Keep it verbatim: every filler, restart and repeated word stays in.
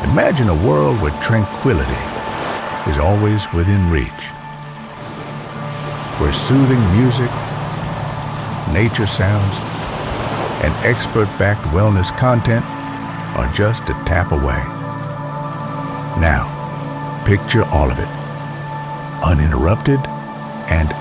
Imagine a world where tranquility is always within reach, where soothing music, nature sounds, and expert-backed wellness content are just a tap away. Now, picture all of it, uninterrupted and